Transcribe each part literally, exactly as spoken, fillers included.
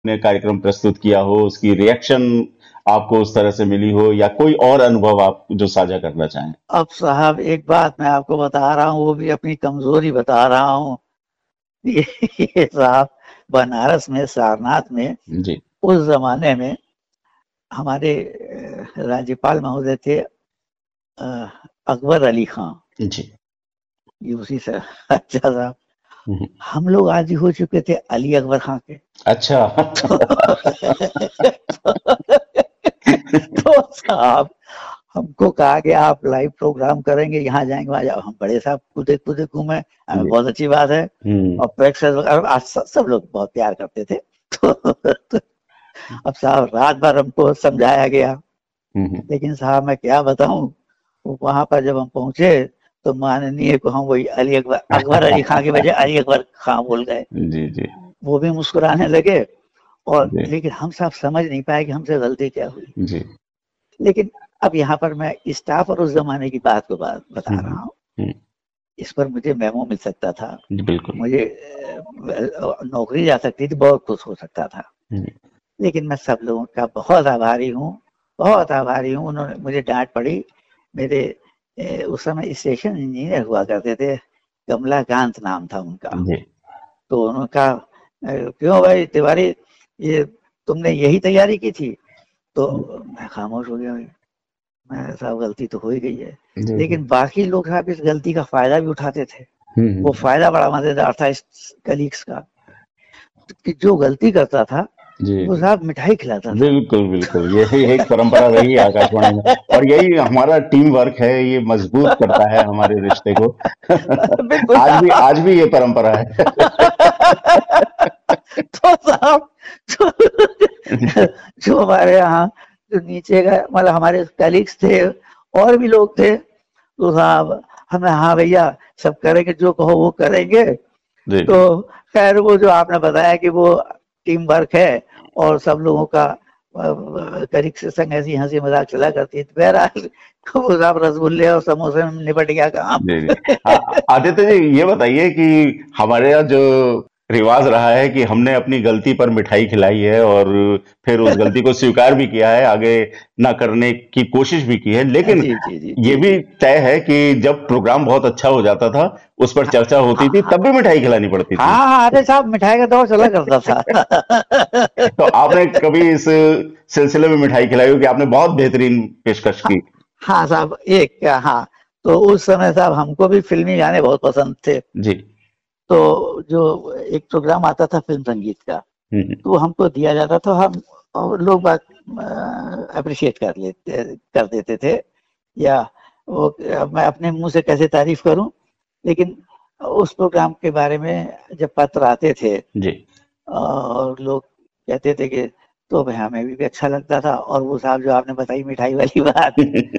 ने कार्यक्रम प्रस्तुत किया हो, उसकी रिएक्शन आपको उस तरह से मिली हो, या कोई और अनुभव आप जो साझा करना चाहें? अब साहब एक बात मैं आपको बता रहा हूँ, वो भी अपनी कमजोरी बता रहा हूँ। ये, ये साहब बनारस में, सारनाथ में, जी। उस जमाने में हमारे अ, राज्यपाल महोदय थे अ, अकबर अली खां। जी। ये उसी से अच्छा साहब, हम्म। हम लोग आदी हो चुके थे अली अकबर खां के। अच्छा। तो साहब हमको कहा कि आप लाइव प्रोग्राम करेंगे, यहाँ जाएंगे वहां जाओ। हम बड़े साहब कूदे कूदे घूमे, हमें जी। बहुत अच्छी बात है। हम्म। और प्रेक्षक वगैरह आज सब, सब लोग बहुत प्यार करते थे। तो, तो अब साहब रात भर हमको समझाया गया, हम्म। लेकिन साहब मैं क्या बताऊं, वहां पर जब हम पहुंचे तो माननीय को हम वही अली अकबर अकबर अली खां की बजाय अली अकबर खां बोल गए। जी। जी। वो भी मुस्कुराने लगे, और जी। लेकिन हम साहब समझ नहीं पाए कि हमसे गलती क्या हुई। जी। लेकिन अब यहाँ पर मैं स्टाफ और उस जमाने की बात को बात बता हम्म। रहा हूँ। हम्म। इस पर मुझे मेमो मिल सकता था, जी, बिल्कुल। मुझे अ, नौकरी जा सकती थी, बहुत कुछ हो सकता था। हम्म। लेकिन मैं सब लोगों का बहुत आभारी हूँ, बहुत आभारी हूँ। उन्होंने मुझे डांट पड़ी। मेरे ए, उस समय स्टेशन इंजीनियर हुआ करते थे, कमलाकांत नाम था उनका। जी। तो उन्होंने कहा "अ, क्यों भाई तिवारी, ये तुमने यही तैयारी की थी"। तो मैं खामोश हो गया। मैं साहब गलती तो हो ही गई है, जी। जी। लेकिन बाकी लोग साहब इस गलती का फायदा भी उठाते थे। वो हम्म। फायदा बड़ा मजेदार था इस कलीग्स का, कि जो गलती करता था जी। वो जी। साहब मिठाई खिलाता था। बिल्कुल, बिल्कुल। यही एक परंपरा रही है आकाशवाणी में, और यही हमारा टीम वर्क है, ये मजबूत करता है हमारे रिश्ते को। बिल्कुल। आज भी आज भी ये परंपरा है। तो साहब जो, जो हमारे यहाँ जो नीचे का मतलब हमारे कलीग्स थे, और भी लोग थे, तो साहब हमें हाँ भैया सब करेंगे, जो कहो वो करेंगे। जी। तो जी। खैर वो जो आपने बताया कि वो टीम वर्क है, और सब लोगों का कलीग से संग ऐसी हंसी मजाक चला करती है, तो बहरहाल वो साहब रसगुल्ले और समोसे में निपट गया काम। जी। जी। आ- आदित्य जी, ये बताइए कि हमारे यहाँ जो रिवाज रहा है कि हमने अपनी गलती पर मिठाई खिलाई है, और फिर उस गलती को स्वीकार भी किया है, आगे ना करने की कोशिश भी की है, लेकिन जी जी जी ये जी भी जी। तय है कि जब प्रोग्राम बहुत अच्छा हो जाता था, उस पर हाँ चर्चा होती हाँ थी, हाँ तब भी मिठाई खिलानी पड़ती थी। हाँ हाँ, अरे साहब मिठाई का दौर चला करता था। तो आपने कभी इस सिलसिले में मिठाई खिलाई हो कि आपने बहुत बेहतरीन पेशकश हाँ की? हाँ साहब, एक क्या, हाँ। तो उस समय साहब हमको भी फिल्मी गाने बहुत पसंद थे। जी। तो जो एक प्रोग्राम आता था फिल्म संगीत का, हम्म। तो हमको दिया जाता था, हम और लोग बात अप्रिशिएट कर लेते कर देते थे। या वो मैं अपने मुंह से कैसे तारीफ करूं, लेकिन उस प्रोग्राम के बारे में जब पत्र आते थे जी। और लोग कहते थे कि, तो भाई हमें भी, भी अच्छा लगता था। और वो साहब जो आपने बताई मिठाई वाली बात,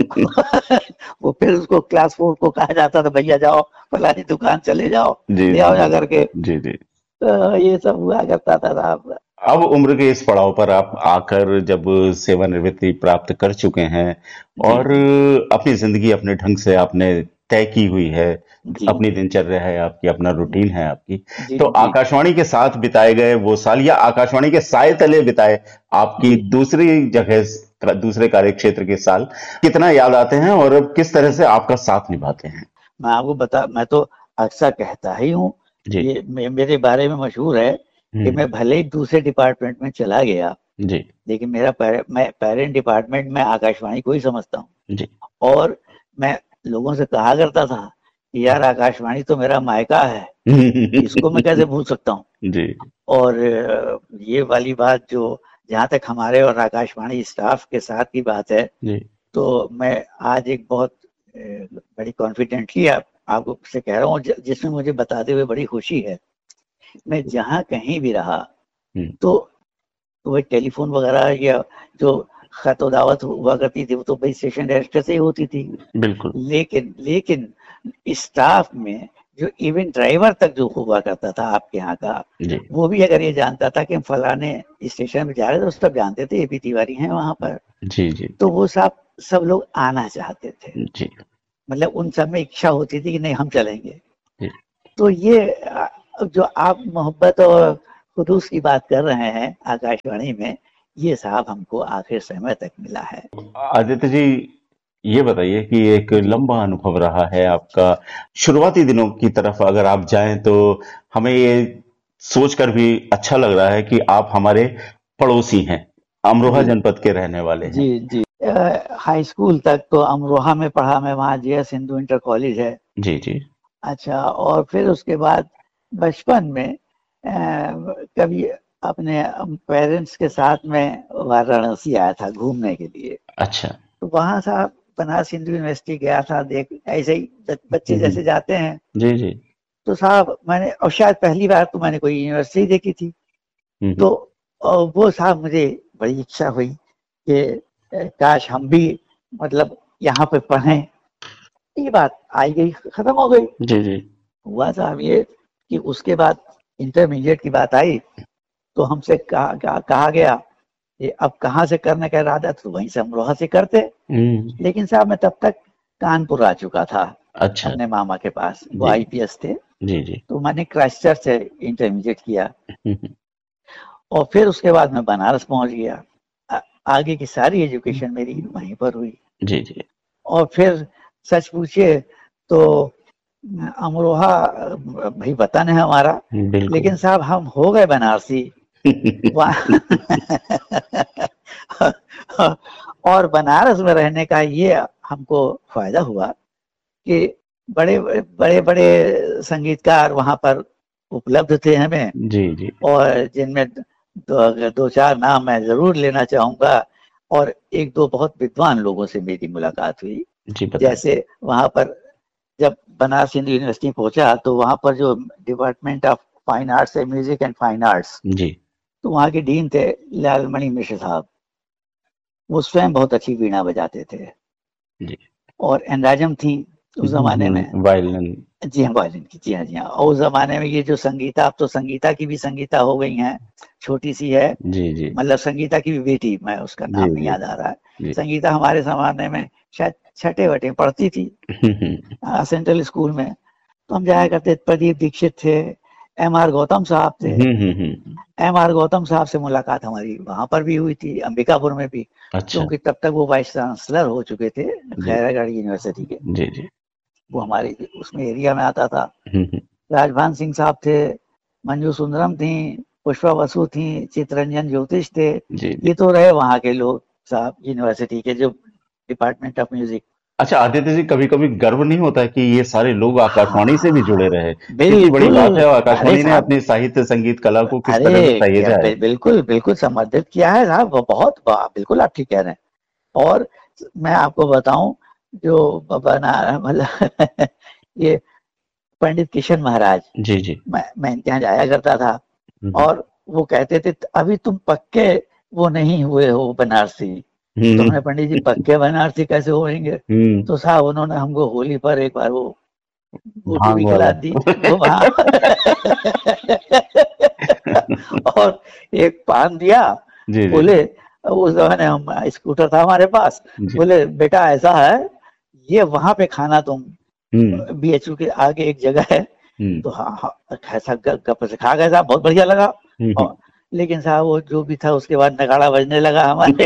वो फिर उसको क्लास फोर को कहा जाता था, भैया जाओ फलानी दुकान चले जाओ, जी। ले जी। आओ जा करके। जी। जी। तो ये सब हुआ करता था साहब। अब उम्र के इस पड़ाव पर आप आकर जब सेवानिवृत्ति प्राप्त कर चुके हैं, जी और जी अपनी जिंदगी अपने ढंग से आपने तय की हुई है, जी अपनी दिनचर्या है आपकी, अपना रूटीन है आपकी, जी तो जी आकाशवाणी के साथ बिताए गए वो साल, या आकाशवाणी के साय तले बिताए आपकी जी। दूसरी जगह, दूसरे कार्य क्षेत्र के साल कितना याद आते हैं, और अब किस तरह से आपका साथ निभाते हैं? मैं आपको बता, मैं तो अक्सर कहता ही हूँ, जी। ये मे, मेरे बारे में मशहूर है कि हम्म। मैं भले ही दूसरे डिपार्टमेंट में चला गया, जी। लेकिन मेरा पेरे, मैं पेरेंट डिपार्टमेंट में आकाशवाणी को ही समझता हूँ। जी। और मैं लोगों से कहा करता था कि यार आकाशवाणी तो मेरा मायका है, इसको मैं कैसे भूल सकता हूँ। जी। और अ, ये वाली बात जो, जहाँ तक हमारे और आकाशवाणी स्टाफ के साथ की बात है, जी। तो मैं आज एक बहुत अ, बड़ी कॉन्फिडेंटली आप, आपको से कह रहा हूँ, ज- जिसमें मुझे बताते हुए बड़ी खुशी है। मैं जहाँ कहीं भी रहा, हम्म। तो वही टेलीफोन वगैरह या जो खत दावत हुआ करती थी, वो तो भाई स्टेशन डायरेक्टर से ही होती थी। बिल्कुल। लेकिन लेकिन स्टाफ में जो इवेंट ड्राइवर तक जो हुआ करता था आपके यहाँ का, जी। वो भी अगर ये जानता था कि हम फलाने स्टेशन में जा रहे थे, तो सब जानते थे एपी तिवारी हैं वहां पर। जी। जी। तो वो सब सब लोग आना चाहते थे, जी। मतलब उन सब में इच्छा होती थी कि नहीं हम चलेंगे। जी। तो ये अ, जो आप मोहब्बत और खुदूस की बात कर रहे हैं आकाशवाणी में, ये साहब हमको आखिर समय तक मिला है। आदित्य जी, ये बताइए कि एक जी लंबा अनुभव रहा है आपका, शुरुआती दिनों की तरफ अगर आप जाएं तो हमें ये सोचकर भी अच्छा लग रहा है कि आप हमारे पड़ोसी हैं, अमरोहा जी जनपद के रहने वाले जी हैं। जी। अ, हाई स्कूल तक तो अमरोहा में पढ़ा मैं, वहाँ जे एस हिंदू इंटर कॉलेज है। जी जी। अच्छा, और फिर उसके बाद बचपन में अ, कभी अपने पेरेंट्स के साथ में वाराणसी आया था घूमने के लिए। अच्छा। तो वहाँ साहब बनारस हिंदू यूनिवर्सिटी गया था, देख ऐसे ही बच्चे हम्म हम्म, जैसे जाते हैं। जी जी। तो साहब मैंने, और शायद पहली बार तो मैंने कोई यूनिवर्सिटी देखी थी। हम्म तो हम्म, अ, वो साहब मुझे बड़ी इच्छा हुई कि अ, काश हम भी मतलब यहाँ पे पढ़ें। ये बात आई गई, खत्म हो गई। जी जी। हुआ साहब ये कि उसके बाद इंटरमीडिएट की बात आई, तो हमसे कहा, कहा, कहा गया कि अब कहाँ से करने का इरादा है, तो वहीं से अमरोहा से करते। हम्म। लेकिन साहब मैं तब तक कानपुर आ चुका था अच्छा। अपने मामा के पास, वो जी आई पी एस थे। जी जी। तो मैंने क्राइस्ट चर्च से इंटरमीडिएट किया, हम्म हम्म, और फिर उसके बाद मैं बनारस पहुंच गया। आ, आगे की सारी एजुकेशन मेरी वहीं पर हुई। जी जी। और फिर सच पूछिए तो अमरोहा भाई वतन है हमारा, बिल्कुल। लेकिन साहब हम हो गए बनारसी वहाँ। और बनारस में रहने का ये हमको फायदा हुआ कि बड़े बड़े बड़े संगीतकार वहाँ पर उपलब्ध थे हमें। जी जी। और जिनमें दो, दो चार नाम मैं जरूर लेना चाहूंगा। और एक दो बहुत विद्वान लोगों से मेरी मुलाकात हुई। जी बताएं। जैसे वहाँ पर जब बनारस हिंदू यूनिवर्सिटी पहुंचा, तो वहाँ पर जो डिपार्टमेंट ऑफ फाइन आर्ट्स है, म्यूजिक एंड फाइन आर्ट्स, जी तो वहाँ के डीन थे लालमणि मिश्र साहब। वो स्वयं बहुत अच्छी वीणा बजाते थे। जी। और एनराजम थी उस हम्म जमाने में। हम्म, वायलिन। जी हाँ, वायलिन की, जी हाँ जी हाँ। और उस जमाने में ये जो संगीता, अब तो संगीता की भी संगीता हो गई हैं, छोटी सी है। जी जी मतलब संगीता की भी बेटी, मैं उसका जी नाम नहीं जी याद आ रहा है। जी। संगीता हमारे जमाने में शायद छठे वठे पढ़ती थी हम्म हम्म आ, सेंट्रल स्कूल में। तो हम जाया करते, प्रदीप दीक्षित थे, एम आर गौतम साहब थे। हम्म हम्म, हम्म, एम आर गौतम साहब से मुलाकात हमारी वहां पर भी हुई थी, अंबिकापुर में भी। अच्छा। क्योंकि तब तक वो वाइस चांसलर हो चुके थे जी खैरागढ़ यूनिवर्सिटी के। जी जी। वो हमारे उसमें एरिया में आता था। हम्म हम्म, राजभान सिंह साहब थे, मंजू सुंदरम थी, पुष्पा बसु थी, चितरंजन ज्योतिष थे। जी जी। ये तो रहे वहाँ के लोग साहब, यूनिवर्सिटी के जो डिपार्टमेंट ऑफ म्यूजिक। अच्छा आदित्य जी, कभी कभी गर्व नहीं होता कि ये सारे लोग आकाशवाणी से भी जुड़े रहे? हाँ, कितनी बड़ी बिल्कुल। बात है, और अरे आकाशवाणी ने साहब, अपनी साहित्य संगीत कला को किस तरह से अरे क्या सहेजा है। बिल, बिल्कुल बिल्कुल समर्थित किया है साहब, वो बहुत बा- बिल्कुल आप ठीक कह रहे हैं। और मैं आपको बताऊं, जो बना मतलब ये पंडित किशन महाराज, जी जी। मैं मैं इनके यहाँ जाया करता था। हम्म और वो कहते थे अभी तुम पक्के वो नहीं हुए हो बनारसी। तो हम्म हमने, पंडित जी पक्के बनारसी कैसे होंगे? हम्म, तो साहब उन्होंने हमको होली पर एक बार वो बूटी भी भांग खिला वाला। दी वो वहां। और एक पान दिया। जी जी बोले, उस जमाने हम स्कूटर था हमारे पास। जी। बोले बेटा ऐसा है, ये वहां पे खाना तुम, हम्म बी एच यू के आगे एक जगह है। हम्म तो हाँ हाँ, ऐसा गप से खा गए साहब, बहुत बढ़िया लगा। हम्म और लेकिन साहब वो जो भी था, उसके बाद नगाड़ा बजने लगा हमारे।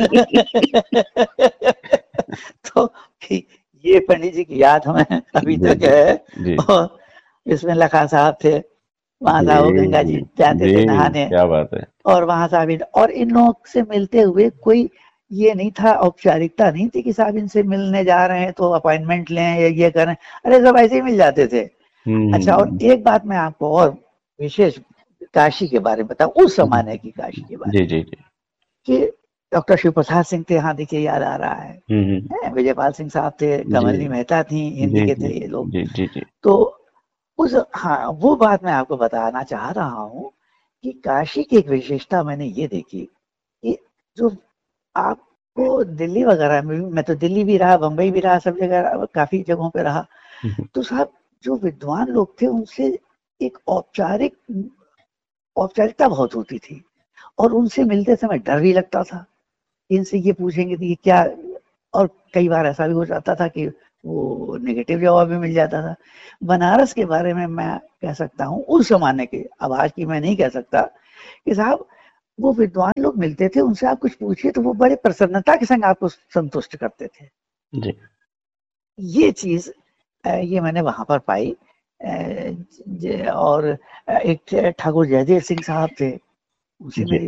तो ये पंडित जी की याद हमें अभी जी तक जी है। जी और इसमें लखा साहब थे, वहां जी साहब वो गंगा जी जाते जी। थे नहाने। क्या बात है। और वहां साहब इन, और इन लोगों से मिलते हुए कोई ये नहीं था, औपचारिकता नहीं थी कि साहब इनसे मिलने जा रहे हैं तो अपॉइंटमेंट लें या ये करें। अरे सब ऐसे ही मिल जाते थे। अच्छा, और हम्म। एक बात मैं आपको और विशेष काशी के बारे में बताऊं, उस जमाने की काशी के बारे जी में, जी जी। कि डॉक्टर शिव प्रसाद सिंह थे, यहाँ देखिए याद आ रहा है, हम्म है? विजयपाल सिंह साहब थे, जी कमलनी मेहता थी, हिंदी जी के जी थे ये लोग। जी जी जी। तो उस, हाँ, वो बात मैं आपको बताना चाह रहा हूँ कि काशी की एक विशेषता मैंने ये देखी कि जो आपको दिल्ली वगैरह में भी, मैं तो दिल्ली भी रहा, बम्बई भी रहा, सब जगह काफी जगहों पे रहा। हम्म, तो साहब जो विद्वान लोग थे उनसे एक औपचारिक औपचारिकता बहुत होती थी। और उनसे मिलते समय डर भी लगता था, इनसे ये पूछेंगे कि ये क्या। और कई बार ऐसा भी हो जाता था कि वो नेगेटिव जवाब भी मिल जाता था। बनारस के बारे में मैं कह सकता हूँ उस जमाने के, अब आज की मैं नहीं कह सकता, कि साहब वो विद्वान लोग मिलते थे, उनसे आप कुछ पूछिए तो वो बड़े प्रसन्नता के संग आपको संतुष्ट करते थे। जी ये चीज ये मैंने वहां पर पाई। और एक ठाकुर जयदेव सिंह साहब थे, उनसे जी मेरी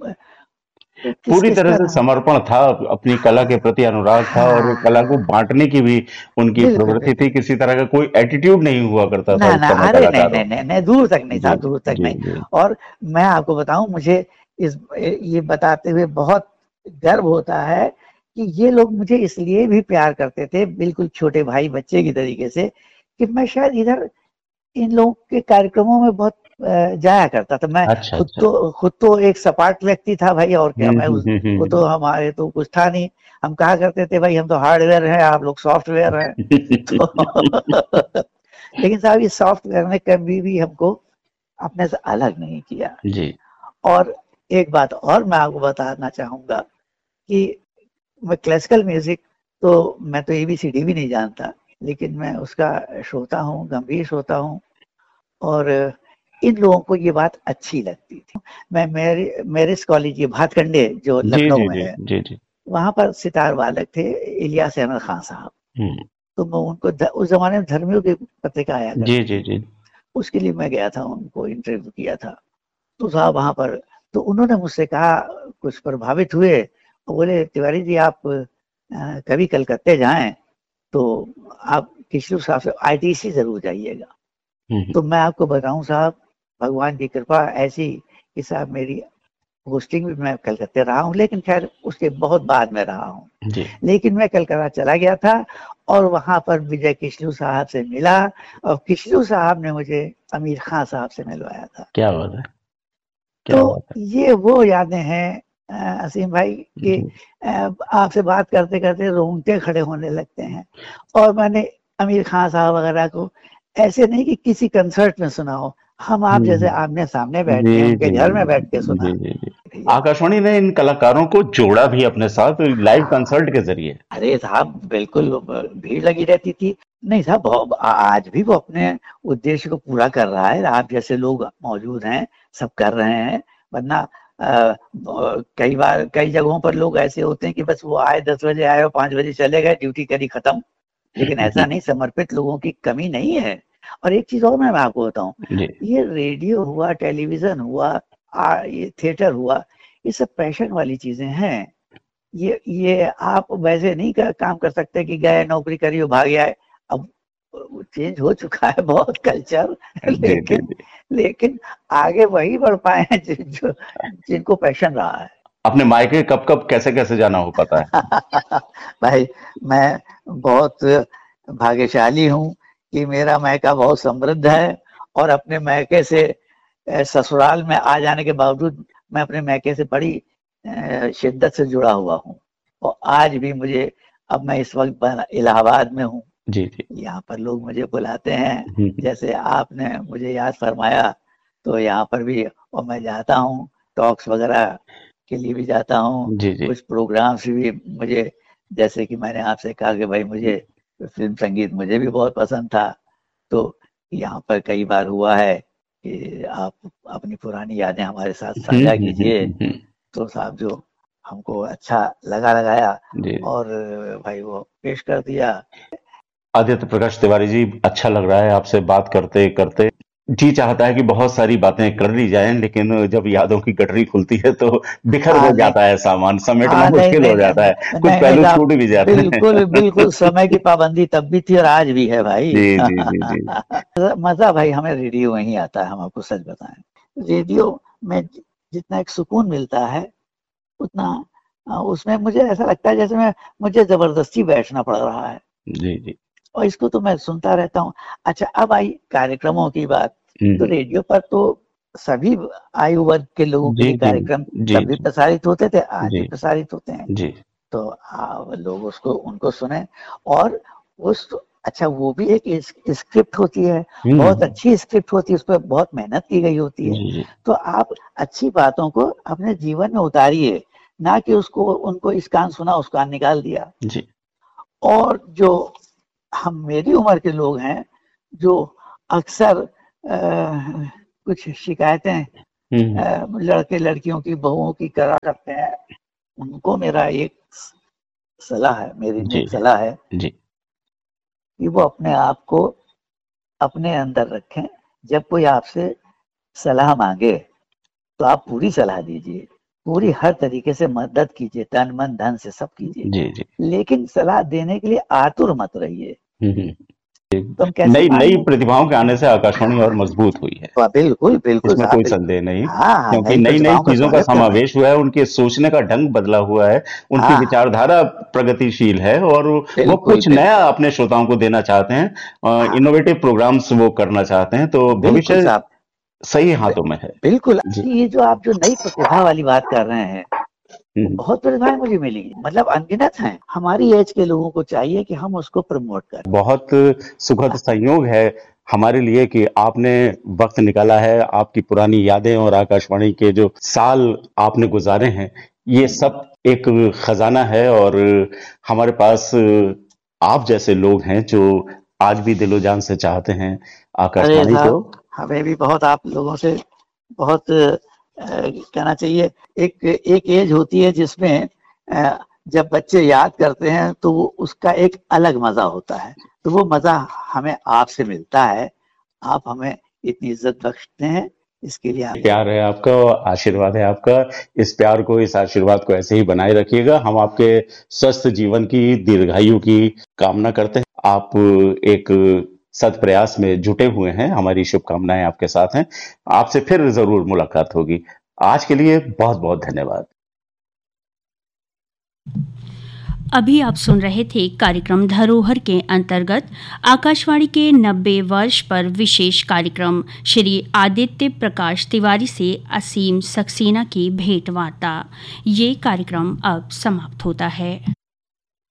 किस पूरी किस तरह का से रहा। समर्पण था, अपनी कला के प्रति अनुराग था और कला को हाँ बांटने की भी उनकी बिल्कुल प्रवृत्ति थी। बिल्कुल। किसी तरह का कोई एटीट्यूड नहीं हुआ करता था ना उस ना, समय अरे नहीं कलाकारों नहीं में। नहीं नहीं, दूर तक नहीं जी साहब, दूर तक जी नहीं। जी और मैं आपको बताऊं, मुझे इस ये बताते हुए बहुत गर्व होता है कि ये लोग मुझे इसलिए भी प्यार करते थे, बिल्कुल छोटे भाई बच्चे की तरीके से, कि मैं शायद इधर इन लोगों के कार्यक्रमों में बहुत जाया करता था। मैं अच्छा खुद अच्छा। तो खुद तो एक सपाट व्यक्ति था भाई, और क्या, हम्म मैं हम्म उस, हम्म वो हम्म। तो हमारे तो कुछ था नहीं। हम कहा करते थे भाई हम तो हार्डवेयर हैं, आप लोग सॉफ्टवेयर हैं। तो लेकिन साहब इस सॉफ्टवेयर ने कभी भी हमको अपने से अलग नहीं किया। जी और एक बात और मैं आपको बताना चाहूंगा कि मैं क्लासिकल म्यूजिक तो मैं तो एबीसीडी भी नहीं जानता, लेकिन मैं उसका श्रोता हूँ, गंभीर श्रोता हूँ। और इन लोगों को ये बात अच्छी लगती थी। मैं मेरे मेरिस कॉलेज, ये भातखंडे जो जी लखनऊ जी में जी है, जी जी। वहां पर सितार वादक थे इलियास अहमद खान साहब। हम्म। तो मैं उनको ध, उस जमाने में धर्मियों की पत्रिका आया जी करती जी थी, जी। उसके लिए मैं गया था, उनको इंटरव्यू किया था। तो साहब वहां पर तो उन्होंने मुझसे कहा, कुछ प्रभावित हुए, तो बोले तिवारी जी आप आ, कभी कलकत्ते जाएं तो आप किशोर साहब से आईटीसी जरूर जाइएगा। हम्म। तो मैं आपको बताऊं साहब, भगवान की कृपा ऐसी कि साहब मेरी पोस्टिंग भी, मैं कलकत्ते रहा हूँ, लेकिन खैर उसके बहुत बाद में रहा हूँ। जी लेकिन मैं कलकत्ता चला गया था और वहां पर विजय किशलू साहब से मिला, और किशलू साहब ने मुझे अमीर खान साहब से मिलवाया था। क्या बात है, तो क्या बात ये वो यादें हैं असीम भाई है। कि जी आपसे बात करते करते रोंगटे खड़े होने लगते हैं। और मैंने अमीर खान साहब वगैरह को ऐसे नहीं कि किसी कंसर्ट में सुना हो, हम आप हम्म जैसे हम्म। आमने सामने बैठ जी के उनके जी घर जी में बैठ के जी सुना। जी जी। भैया, आकाशवाणी ने इन कलाकारों को जोड़ा भी अपने साथ लाइव कंसर्ट के जरिए। अरे साहब बिल्कुल भीड़ लगी रहती थी। नहीं साहब, बहु- आ- आज भी वो अपने उद्देश्य को पूरा कर रहा है, आप जैसे लोग मौजूद हैं, सब कर रहे हैं। वरना अ, कई बार कई जगहों पर लोग ऐसे होते हैं कि बस वो आए, दस बजे आए और पांच बजे चले गए, ड्यूटी करी खत्म। लेकिन ऐसा नहीं, समर्पित लोगों की कमी नहीं है। और एक चीज और मैं आपको बताऊं, जी ये रेडियो हुआ, टेलीविजन हुआ, आ, ये थिएटर हुआ, ये सब पैशन वाली चीजें हैं। ये ये आप वैसे नहीं कर, काम कर सकते कि गए नौकरी करी और भाग आए। अब चेंज हो चुका है बहुत कल्चर। जी जी लेकिन जी। लेकिन आगे वही बढ़ पाए हैं जिन, जो जिनको पैशन रहा है। अपने मायके कब कब कैसे कैसे जाना हो पाता है। भाई मैं बहुत भाग्यशाली हूँ कि मेरा मायका बहुत समृद्ध है, और अपने मायके से ससुराल में आ जाने के बावजूद मैं अपने मायके से बड़ी शिद्दत से जुड़ा हुआ हूँ। और आज भी मुझे, अब मैं इस वक्त इलाहाबाद में हूँ, जी जी। यहाँ पर लोग मुझे बुलाते हैं, हम्म, हम्म। जैसे आपने मुझे याद फरमाया, तो यहाँ पर भी और मैं जाता हूँ, टॉक्स वगैरह के लिए भी जाता हूँ, जी जी कुछ प्रोग्राम्स भी मुझे, जैसे कि मैंने आपसे कहा कि भाई मुझे फिल्म संगीत मुझे भी बहुत पसंद था। तो यहाँ पर कई बार हुआ है कि आप अपनी पुरानी यादें हमारे साथ हम्म साझा हम्म हम्म कीजिए। हम्म, हम्म। तो साहब जो हमको अच्छा लगा लगाया, जी। और भाई वो पेश कर दिया। आदित्य प्रकाश तिवारी जी, अच्छा लग रहा है आपसे बात करते करते। जी चाहता है कि बहुत सारी बातें कर ली जाएं, लेकिन जब यादों की गठरी खुलती है तो बिखर हाँ वो नहीं, जाता है सामान, समेटना हाँ नहीं मुश्किल नहीं हो नहीं जाता है, नहीं कुछ नहीं नहीं पहलू साहब, छूट भी जाते हैं। बिल्कुल बिल्कुल समय की पाबंदी तब भी थी और आज भी है भाई। जी जी जी जी। मजा भाई हमें रेडियो में ही आता है, हम आपको सच बताएं। रेडियो में जितना एक सुकून मिलता है, उतना अ, उसमें मुझे ऐसा लगता है जैसे मैं मुझे जबरदस्ती बैठना पड़ रहा है। जी जी। और इसको तो मैं सुनता रहता हूँ। अच्छा, अब आई कार्यक्रमों की बात। तो हम्म। रेडियो पर तो सभी आयु वर्ग के लोगों के जी लिए जी कार्यक्रम जी तब भी जी प्रसारित होते थे, आज जी भी प्रसारित होते हैं। जी। तो आ, लोग उसको उनको सुने। और उस अच्छा, वो भी एक स्क्रिप्ट होती है, बहुत हम्म। अच्छी स्क्रिप्ट होती है, उस पर बहुत मेहनत की गई होती है। जी जी तो आप अच्छी बातों को अपने जीवन में उतारिए, ना कि उसको उनको इस कान सुना उस कान निकाल दिया। जी। और जो हम मेरी उम्र के लोग हैं जो अक्सर अ, कुछ शिकायतें हम्म। लड़के लड़कियों की बहुओं की करा करते हैं, उनको मेरा एक सलाह है, मेरी जी नेक सलाह है जी कि वो अपने आप को अपने अंदर रखें। जब कोई आपसे सलाह मांगे तो आप पूरी सलाह दीजिए, पूरी हर तरीके से मदद कीजिए, तन मन धन से सब कीजिए, जी जी। लेकिन सलाह देने के लिए आतुर मत रहिए। हम्म। तो हम कैसे नई नई मालूम? प्रतिभाओं के आने से आकाशवाणी और मजबूत हुई है, तो बिल्कुल बिल्कुल इसमें साहब, कोई बिल्कुल। संदेह नहीं, हाँ हाँ, क्योंकि नई नई नई प्रतिभाओं का चीजों का स्वागत कर रहे हैं। समावेश हुआ है, उनके सोचने का ढंग बदला हुआ है, उनकी हाँ हाँ, विचारधारा प्रगतिशील है और वो बिल्कुल कुछ नया बिल्कुल। अपने श्रोताओं को देना चाहते हैं, हाँ, इनोवेटिव प्रोग्राम्स वो करना चाहते हैं, तो बिल्कुल भविष्य साहब। सही बि- हाथों में है। बिल्कुल, जी। ये जो आप जो नई प्रतिभा वाली बात कर रहे हैं, वो हम्म। बहुत प्रतिभाएं मुझे मिली, मतलब अनगिनत हैं। हमारी एज के लोगों को चाहिए कि हम उसको प्रमोट करें। बहुत सुखद संयोग है हमारे लिए कि आपने वक्त निकाला है, आपकी पुरानी यादें और आकाशवाणी के जो साल आपने गुजारे हैं, ये सब एक खजाना है और हमारे पास आप जैसे लोग हैं जो आज भी दिलो जान से चाहते हैं अरे आकाशवाणी को। साहब, हमें भी बहुत आप लोगों से बहुत अ, कहना चाहिए, एक एक एज होती है जिसमें अ, जब बच्चे याद करते हैं तो वो उसका एक अलग मजा होता है, तो वो मजा हमें आपसे मिलता है। आप हमें इतनी इज्जत बख्शते हैं, इसके लिए आप प्यार है आपका और आशीर्वाद है आपका, इस प्यार को, इस आशीर्वाद को ऐसे ही बनाए रखिएगा। हम आपके स्वस्थ जीवन की, दीर्घायु की कामना करते हैं। आप एक सद प्रयास में जुटे हुए हैं, हमारी शुभकामनाएं आपके साथ हैं। आपसे फिर जरूर मुलाकात होगी। आज के लिए बहुत बहुत धन्यवाद। अभी आप सुन रहे थे कार्यक्रम धरोहर के अंतर्गत आकाशवाणी के नब्बे वर्ष पर विशेष कार्यक्रम श्री आदित्य प्रकाश तिवारी से असीम सक्सेना की भेंट वार्ता। ये कार्यक्रम अब समाप्त होता है।